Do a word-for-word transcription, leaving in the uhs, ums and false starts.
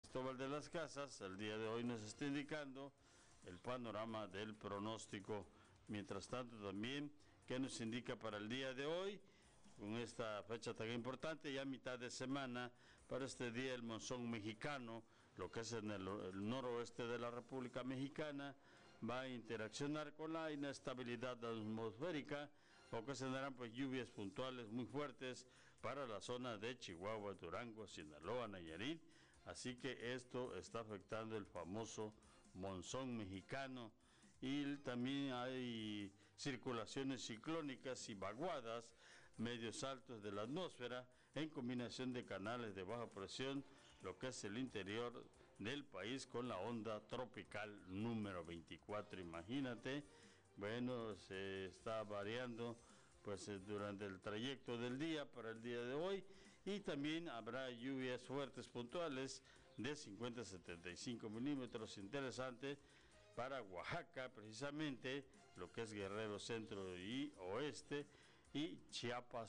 Cristóbal de las Casas, el día de hoy nos está indicando el panorama del pronóstico. Mientras tanto también, ¿qué nos indica para el día de hoy? Con esta fecha tan importante, ya mitad de semana, para este día el monzón mexicano, lo que es en el, el noroeste de la República Mexicana, va a interaccionar con la inestabilidad atmosférica, ocasionarán pues lluvias puntuales muy fuertes para la zona de Chihuahua, Durango, Sinaloa, Nayarit, así que esto está afectando el famoso monzón mexicano. Y también hay circulaciones ciclónicas y vaguadas, medios altos de la atmósfera, en combinación de canales de baja presión, lo que es el interior del país con la onda tropical número veinticuatro. Imagínate, bueno, se está variando pues durante el trayecto del día para el día de hoy, y también habrá lluvias fuertes puntuales de cincuenta a setenta y cinco milímetros, interesante, para Oaxaca, precisamente, lo que es Guerrero Centro y Oeste, y Chiapas